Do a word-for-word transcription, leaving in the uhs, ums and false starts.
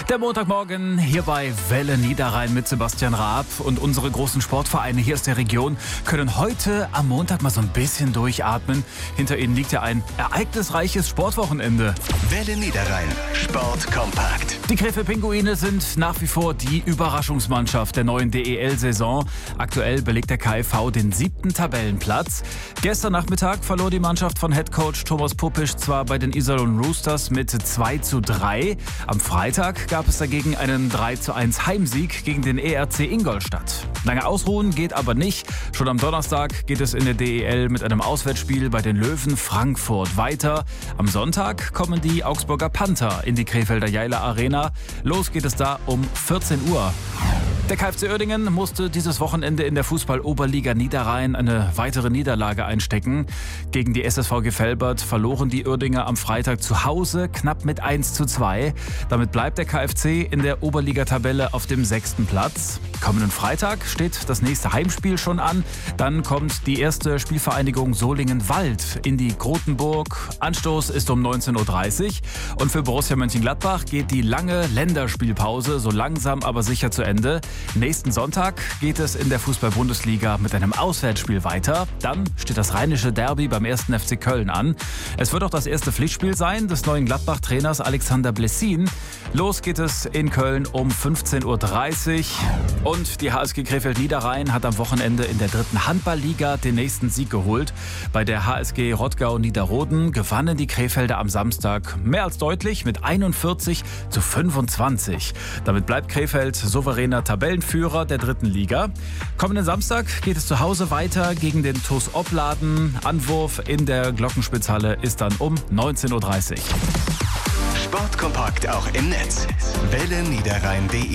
Der Montagmorgen hier bei Welle Niederrhein mit Sebastian Raab. Und unsere großen Sportvereine hier aus der Region können heute am Montag mal so ein bisschen durchatmen. Hinter ihnen liegt ja ein ereignisreiches Sportwochenende. Welle Niederrhein, Sport kompakt. Die Krefeld-Pinguine sind nach wie vor die Überraschungsmannschaft der neuen D E L-Saison. Aktuell belegt der K f V den siebten Tabellenplatz. Gestern Nachmittag verlor die Mannschaft von Headcoach Thomas Puppisch zwar bei den Iserlohn Roosters mit zwei zu drei. Am Freitag gab es dagegen einen drei zu eins Heimsieg gegen den E R C Ingolstadt. Lange ausruhen geht aber nicht. Schon am Donnerstag geht es in der D E L mit einem Auswärtsspiel bei den Löwen Frankfurt weiter. Am Sonntag kommen die Augsburger Panther in die Krefelder Jeila Arena. Los geht es da um vierzehn Uhr. Der K f C Uerdingen musste dieses Wochenende in der Fußball-Oberliga Niederrhein eine weitere Niederlage einstecken. Gegen die S S V Gefelbert verloren die Uerdinger am Freitag zu Hause knapp mit eins zu zwei. Damit bleibt der K f C in der Oberligatabelle auf dem sechsten Platz. Kommenden Freitag steht das nächste Heimspiel schon an. Dann kommt die erste Spielvereinigung Solingen-Wald in die Grotenburg. Anstoß ist um neunzehn Uhr dreißig. Und für Borussia Mönchengladbach geht die lange Länderspielpause so langsam aber sicher zu Ende. Nächsten Sonntag geht es in der Fußball-Bundesliga mit einem Auswärtsspiel weiter. Dann steht das rheinische Derby beim ersten F C Köln an. Es wird auch das erste Pflichtspiel sein des neuen Gladbach-Trainers Alexander Blessin. Los geht es in Köln um fünfzehn Uhr dreißig. Und die H S G Krefeld Niederrhein hat am Wochenende in der dritten Handballliga den nächsten Sieg geholt. Bei der H S G Rottgau Niederroden gewannen die Krefelder am Samstag mehr als deutlich mit einundvierzig zu fünfundzwanzig. Damit bleibt Krefeld souveräner Tabellenführer der dritten Liga. Kommenden Samstag geht es zu Hause weiter gegen den T U S Opladen. Anwurf in der Glockenspitzhalle ist dann um neunzehn Uhr dreißig. Sport kompakt auch im Netz. Welle Niederrhein punkt de